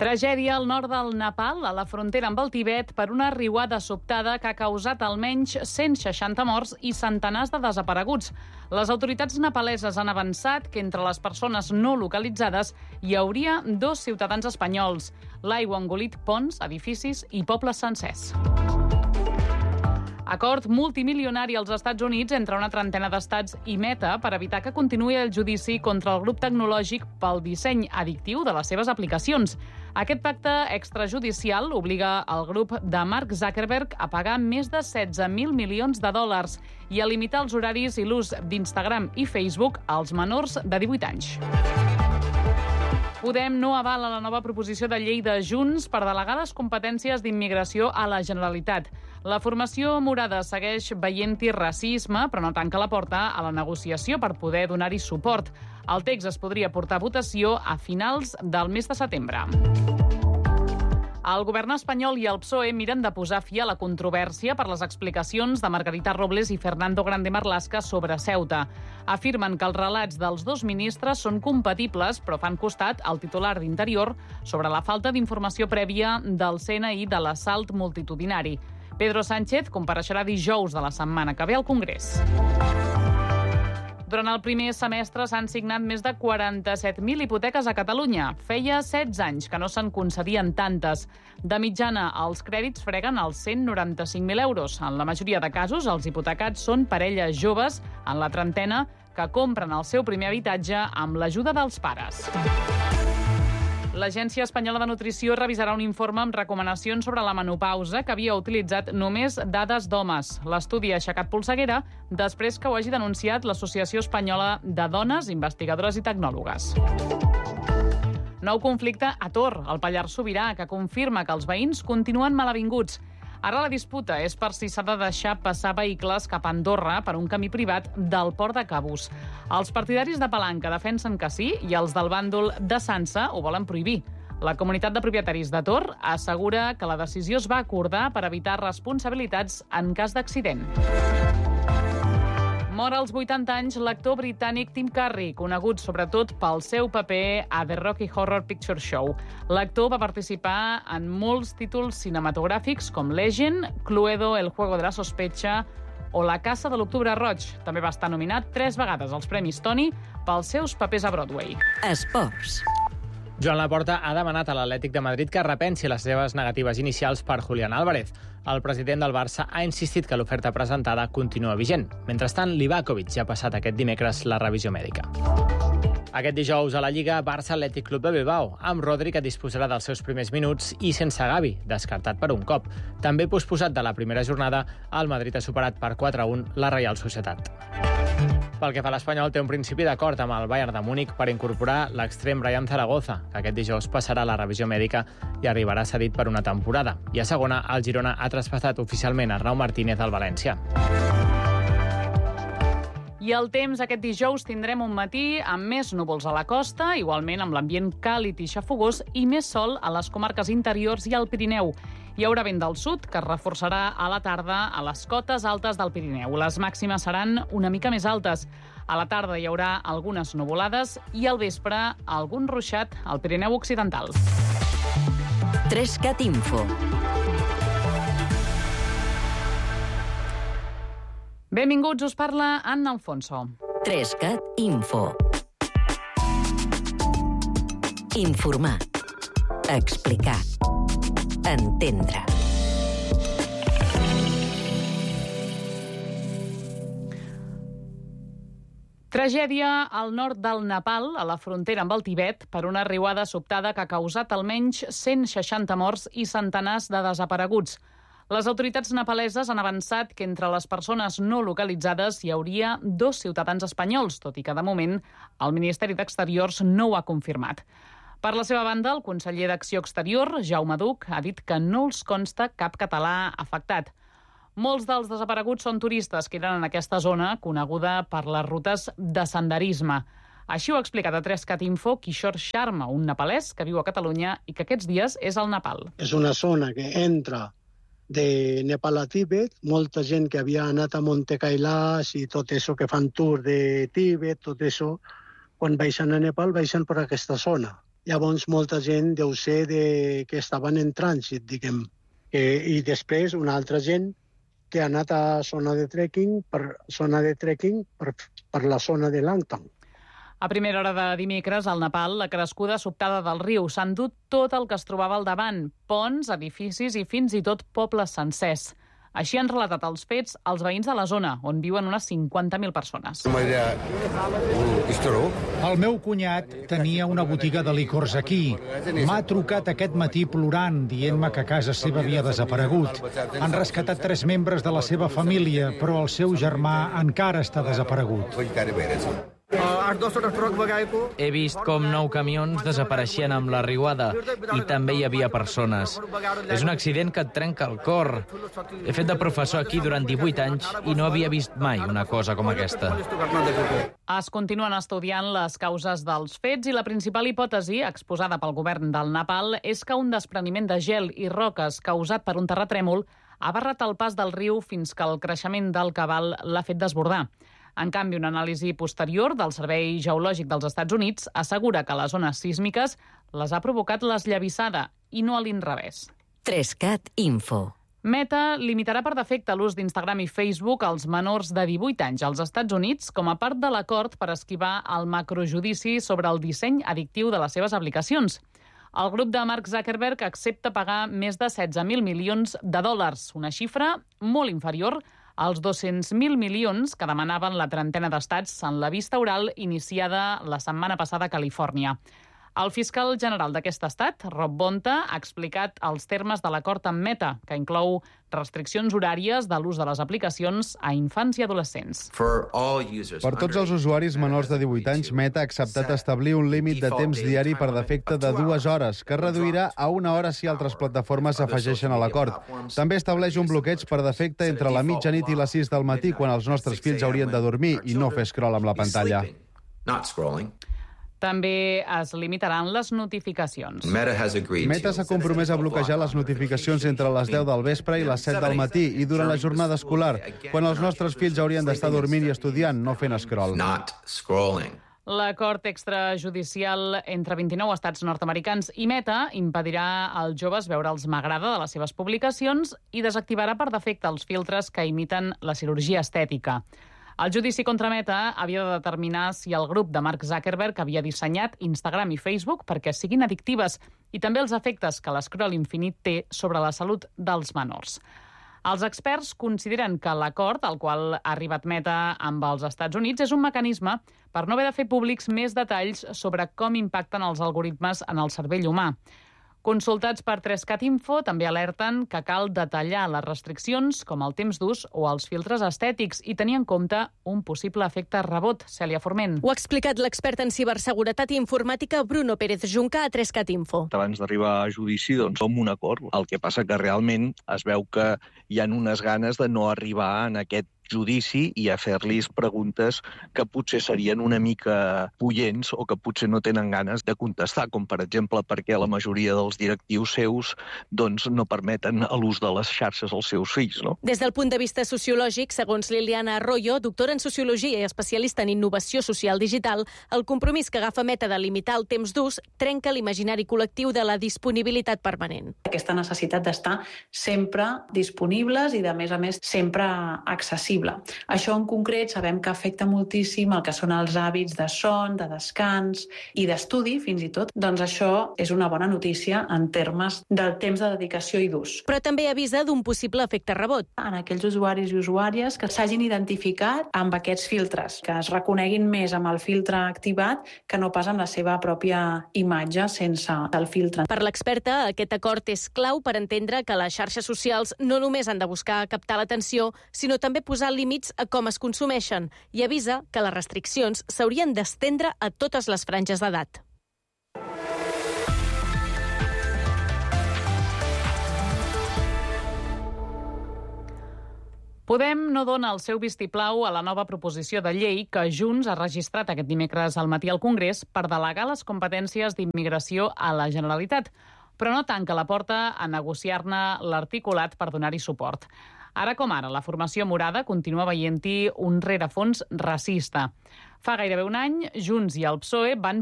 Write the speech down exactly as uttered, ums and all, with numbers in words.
Tragèdia al nord del Nepal, a la frontera amb el Tibet, per una riuada sobtada que ha causat almenys cent seixanta morts i centenars de desapareguts. Les autoritats nepaleses han avançat que entre les persones no localitzades hi hauria dos ciutadans espanyols. L'aigua ha engolit ponts, edificis i pobles sencers. Acord multimilionari als Estats Units entre una trentena d'estats i Meta per evitar que continuï el judici contra el grup tecnològic pel disseny addictiu de les seves aplicacions. Aquest pacte extrajudicial obliga el grup de Mark Zuckerberg a pagar més de setze mil milions de dòlars i a limitar els horaris i l'ús d'Instagram i Facebook als menors de divuit anys. Podem no avala la nova proposició de llei de Junts per delegar les competències d'immigració a la Generalitat. La formació morada segueix veient-hi racisme, però no tanca la porta a la negociació per poder donar-hi suport. El text es podria portar a votació a finals del mes de setembre. El govern espanyol i el P S O E miren de posar fi a la controvèrsia per les explicacions de Margarita Robles i Fernando Grande Marlaska sobre Ceuta. Afirmen que els relats dels dos ministres són compatibles, però fan costat al titular d'Interior sobre la falta d'informació prèvia del C N I de l'assalt multitudinari. Pedro Sánchez compareixerà dijous de la setmana que ve al Congrés. Durant el primer semestre s'han signat més de quaranta-set mil hipoteques a Catalunya. Feia setze anys que no se'n concedien tantes. De mitjana, els crèdits freguen els cent noranta-cinc mil euros. En la majoria de casos, els hipotecats són parelles joves, en la trentena, que compren el seu primer habitatge amb l'ajuda dels pares. L'Agència Espanyola de Nutrició revisarà un informe amb recomanacions sobre la menopausa que havia utilitzat només dades d'homes. L'estudi ha aixecat polseguera després que ho hagi denunciat l'Associació Espanyola de Dones, Investigadores i Tecnòlogues. Nou conflicte a Tor, al Pallars Sobirà, que confirma que els veïns continuen malavinguts. Ara la disputa és per si s'ha de deixar passar vehicles cap a Andorra per un camí privat del port de Cabús. Els partidaris de Palanca defensen que sí i els del bàndol de Sança ho volen prohibir. La comunitat de propietaris de Tor assegura que la decisió es va acordar per evitar responsabilitats en cas d'accident. Mor als vuitanta anys l'actor britànic Tim Curry, conegut sobretot pel seu paper a The Rocky Horror Picture Show. L'actor va participar en molts títols cinematogràfics com Legend, Cluedo, El juego de la sospecha o La casa de l'octubre roig. També va estar nominat tres vegades als Premis Tony pels seus papers a Broadway. Esports. Joan Laporta ha demanat a l'Atlètic de Madrid que repensi les seves negatives inicials per Julián Álvarez. El president del Barça ha insistit que l'oferta presentada continua vigent. Mentrestant, Livakovic ja ha passat aquest dimecres la revisió mèdica. Aquest dijous a la Lliga, Barça Atlètic Club de Bilbao, amb Rodri, que disposarà dels seus primers minuts, i sense Gavi, descartat per un cop. També posposat de la primera jornada, el Madrid ha superat per quatre a un la Reial Societat. Pel que fa a l'Espanyol, té un principi d'acord amb el Bayern de Múnich per incorporar l'extrem Brian Zaragoza, que aquest dijous passarà la revisió mèdica i arribarà cedit per una temporada. I a segona, el Girona ha traspassat oficialment a Arnau Martínez al València. I el temps aquest dijous tindrem un matí amb més núvols a la costa, igualment amb l'ambient càlid i xafogós i més sol a les comarques interiors i al Pirineu. Hi haurà vent del sud que es reforçarà a la tarda a les cotes altes del Pirineu. Les màximes seran una mica més altes. A la tarda hi haurà algunes nuvolades i al vespre algun ruixat al Pirineu occidental. Trescat Info. Benvinguts, us parla Anna Alfonso. Trescat Info. Informar. Explicar. Entendre. Tragèdia al nord del Nepal, a la frontera amb el Tibet, per una riuada sobtada que ha causat almenys cent seixanta morts i centenars de desapareguts. Les autoritats nepaleses han avançat que entre les persones no localitzades hi hauria dos ciutadans espanyols, tot i que de moment el Ministeri d'Exteriors no ho ha confirmat. Per la seva banda, el conseller d'Acció Exterior, Jaume Duch, ha dit que no els consta cap català afectat. Molts dels desapareguts són turistes que eren en aquesta zona, coneguda per les rutes de senderisme. Així ho ha explicat a Trescat Info Kishore Sharma, un nepalès que viu a Catalunya i que aquests dies és al Nepal. És una zona que entra de Nepal a Tíbet, molta gent que havia anat a Monte Kailash i tot això que fan tour de Tíbet, tot això, quan baixen a Nepal, baixen per aquesta zona. llavors molta gent deu ser de, que estaven en trànsit, diguem. Eh, I després una altra gent que ha anat a zona de trekking per, zona de trekking per, per la zona de Langtang. A primera hora de dimecres, al Nepal, la crescuda sobtada del riu s'ha endut tot el que es trobava al davant, ponts, edificis i fins i tot pobles sencers. Així han relatat els fets els veïns de la zona, on viuen unes cinquanta mil persones. El meu cunyat tenia una botiga de licors aquí. M'ha trucat aquest matí plorant, dient-me que casa seva havia desaparegut. Han rescatat tres membres de la seva família, però el seu germà encara està desaparegut. He vist com nou camions desapareixien amb la riuada i també hi havia persones. És un accident que et trenca el cor. He fet de professor aquí durant divuit anys i no havia vist mai una cosa com aquesta. Es continuen estudiant les causes dels fets i la principal hipòtesi exposada pel govern del Nepal és que un despreniment de gel i roques causat per un terratrèmol ha barrat el pas del riu fins que el creixement del cabal l'ha fet desbordar. En canvi, una anàlisi posterior del Servei Geològic dels Estats Units assegura que les ones sísmiques les ha provocat l'esllavissada i no a l'inrevés. Trescat Info. Meta limitarà per defecte l'ús d'Instagram i Facebook als menors de divuit anys als Estats Units com a part de l'acord per esquivar el macrojudici sobre el disseny addictiu de les seves aplicacions. El grup de Mark Zuckerberg accepta pagar més de setze mil milions de dòlars, una xifra molt inferior als dos-cents mil milions que demanaven la trentena d'estats en la vista oral iniciada la setmana passada a Califòrnia. El fiscal general d'aquest estat, Rob Bonta, ha explicat els termes de l'acord amb Meta, que inclou restriccions horàries de l'ús de les aplicacions a infants i adolescents. Per tots els usuaris menors de divuit anys, Meta ha acceptat establir un límit de temps diari per defecte de dues hores, que es reduirà a una hora si altres plataformes s'afegeixen a l'acord. També estableix un bloqueig per defecte entre la mitjanit i les sis del matí, quan els nostres fills haurien de dormir i no fer scroll amb la pantalla. També es limitaran les notificacions. Meta s'ha compromès a bloquejar les notificacions entre les deu del vespre i les set del matí i durant la jornada escolar, quan els nostres fills haurien d'estar dormint i estudiant, no fent scroll. L'acord extrajudicial entre vint-i-nou estats nord-americans i Meta impedirà als joves veure els m'agrada de les seves publicacions i desactivarà per defecte els filtres que imiten la cirurgia estètica. El judici contra Meta havia de determinar si el grup de Mark Zuckerberg havia dissenyat Instagram i Facebook perquè siguin addictives i també els efectes que l'escroll infinit té sobre la salut dels menors. Els experts consideren que l'acord al qual ha arribat Meta amb els Estats Units és un mecanisme per no haver de fer públics més detalls sobre com impacten els algoritmes en el cervell humà. Consultats per Trescat Info, també alerten que cal detallar les restriccions, com el temps d'ús o els filtres estètics, i tenir en compte un possible efecte rebot. Cèlia Forment. Ho ha explicat l'expert en ciberseguretat i informàtica Bruno Pérez Junca a Trescat Info. Abans d'arribar a judici, doncs, som un acord. El que passa que realment es veu que hi ha unes ganes de no arribar en aquest judici i a fer-los preguntes que potser serien una mica punyents o que potser no tenen ganes de contestar, com per exemple perquè la majoria dels directius seus doncs, no permeten l'ús de les xarxes als seus fills. No? Des del punt de vista sociològic, segons Liliana Arroyo, doctora en Sociologia i especialista en innovació social digital, el compromís que agafa Meta de limitar el temps d'ús trenca l'imaginari col·lectiu de la disponibilitat permanent. Aquesta necessitat d'estar sempre disponibles i, de més a més, sempre accessibles. Això en concret sabem que afecta moltíssim el que són els hàbits de son, de descans i d'estudi, fins i tot. Doncs això és una bona notícia en termes del temps de dedicació i d'ús. Però també avisa d'un possible efecte rebot. En aquells usuaris i usuàries que s'hagin identificat amb aquests filtres, que es reconeguin més amb el filtre activat que no pas amb la seva pròpia imatge sense el filtre. Per l'experta, aquest acord és clau per entendre que les xarxes socials no només han de buscar captar l'atenció, sinó també posar límits a com es consumeixen i avisa que les restriccions s'haurien d'estendre a totes les franges d'edat. Podem no dona el seu vistiplau a la nova proposició de llei que Junts ha registrat aquest dimecres al matí al Congrés per delegar les competències d'immigració a la Generalitat, però no tanca la porta a negociar-ne l'articulat per donar-hi suport. Ara com ara, la formació morada continua veient-hi un rerefons racista. Fa gairebé un any, Junts i el P S O E van